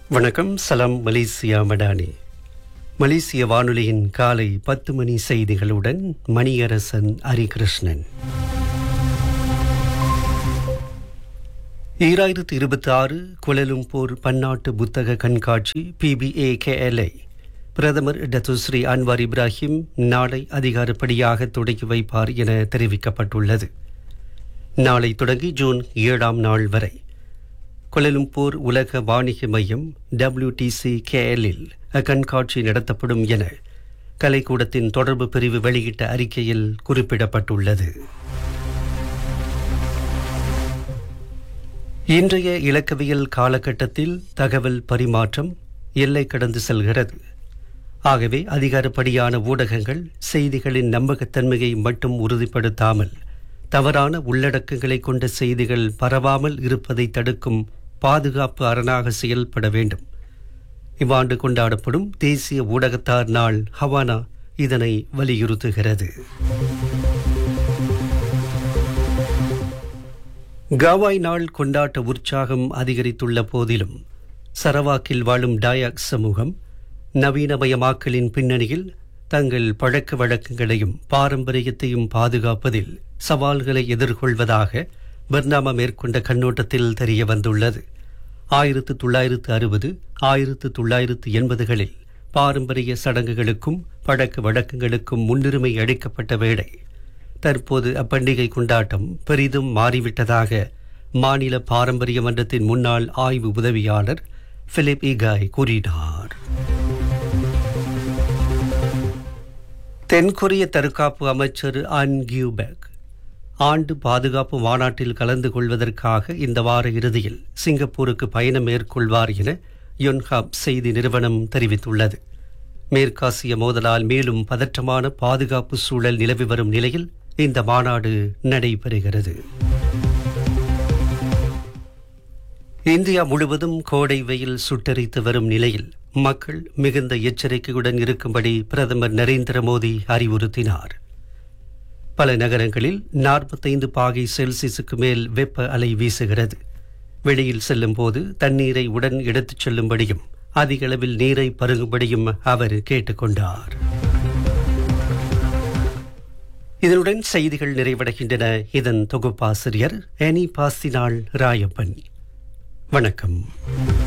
வணக்கம். சலாம் மலேசியா மடானி. மலேசிய வானொலியின் காலை 10 மணி செய்திகளுடன் மணியரசன் ஹரிகிருஷ்ணன். 2026 குலாலம்பூர் பன்னாட்டு புத்தக கண்காட்சி PBAKLA பிரதமர் டத்துஸ்ரீ அன்வார் இப்ராஹிம் நாளை அதிகாரப்படியாக தொடங்கி வைப்பார் என தெரிவிக்கப்பட்டுள்ளது. நாளை தொடங்கி ஜூன் 7ஆம் நாள் வரை குலாலம்பூர் உலக வாணிக மையம் WTC-KLல் அக்கண்காட்சி நடத்தப்படும் என கலைக்கூடத்தின் தொடர்பு பிரிவு வெளியிட்ட அறிக்கையில் குறிப்பிடப்பட்டுள்ளது. இன்றைய இலக்கவியல் காலகட்டத்தில் தகவல் பரிமாற்றம் எல்லை கடந்து செல்கிறது. ஆகவே அதிகாரப்படியான ஊடகங்கள் செய்திகளின் நம்பகத்தன்மையை மட்டும் உறுதிப்படுத்தாமல் தவறான உள்ளடக்கங்களை கொண்ட செய்திகள் பரவாமல் இருப்பதை தடுக்கும் பாதுகாப்பு அரணாக செயல்பட வேண்டும். இவ்வாண்டு கொண்டாடப்படும் தேசிய ஊடகத்தார் நாள் ஹவானா இதனை வலியுறுத்துகிறது. காவாய் நாள் கொண்டாட்ட உற்சாகம் அதிகரித்துள்ள போதிலும் சரவாக்கில் வாழும் டாயாக் சமூகம் நவீனமயமாக்கலின் பின்னணியில் தங்கள் பழக்க வழக்கங்களையும் பாரம்பரியத்தையும் பாதுகாப்பதில் சவால்களை எதிர்கொள்வதாக பர்னாமா மேற்கொண்ட கண்ணோட்டத்தில் தெரிய வந்துள்ளது. 1960 1980களில் பாரம்பரிய சடங்குகளுக்கும் பழக்க வழக்கங்களுக்கும் முன்னுரிமை அளிக்கப்பட்ட வேளை தற்போது அப்பண்டிகை கொண்டாட்டம் பெரிதும் மாறிவிட்டதாக மாநில பாரம்பரிய மன்றத்தின் முன்னாள் ஆய்வு உதவியாளர் பிலிப் இகாய் கூறினார். தென்கொரிய தற்காப்பு அமைச்சர் அன் கியூபெக் ஆண்டு பாதுகாப்பு மாநாட்டில் கலந்து கொள்வதற்காக இந்த வார இறுதியில் சிங்கப்பூருக்கு பயணம் மேற்கொள்வார் என யோன்ஹாப் செய்தி நிறுவனம் தெரிவித்துள்ளது. மேற்காசிய மோதலால் மேலும் பதற்றமான பாதுகாப்பு சூழல் நிலவி வரும் நிலையில் இந்த மாநாடு நடைபெறுகிறது. இந்தியா முழுவதும் கோடை வெயில் சுட்டெரித்து வரும் நிலையில் மக்கள் மிகுந்த எச்சரிக்கையுடன் இருக்கும்படி பிரதமர் நரேந்திர மோடி அறிவுறுத்தினார். பல நகரங்களில் 45 பாகை செல்சியஸுக்கு மேல் வெப்ப அலை வீசுகிறது. வெளியில் செல்லும் போது தண்ணீரை உடன் எடுத்துச் செல்லும்படியும் அதிக அளவில் நீரை பருகும்படியும் அவர் கேட்டுக்கொண்டார். இதனுடன் செய்திகள் நிறைவடைகின்றன. இதன் தொகுப்பாசிரியர் எனி பாஸ்தினாள் ராயப்பன். வணக்கம்.